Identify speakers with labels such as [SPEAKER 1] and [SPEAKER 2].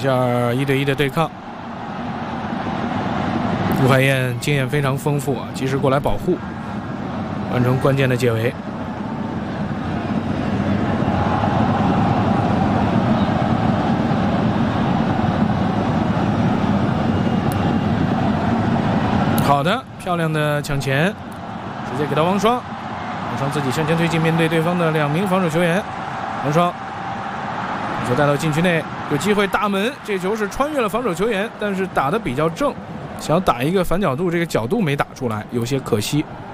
[SPEAKER 1] 下1对1的对抗。吴海燕经验非常丰富啊，及时过来保护，完成关键的解围。好的，漂亮的抢前，直接给到王霜，王霜自己向前推进，面对对方的2名防守球员，王霜把球带到禁区内，有机会大门，这球是穿越了防守球员，但是打得比较正，想打一个反角度，这个角度没打出来，有些可惜。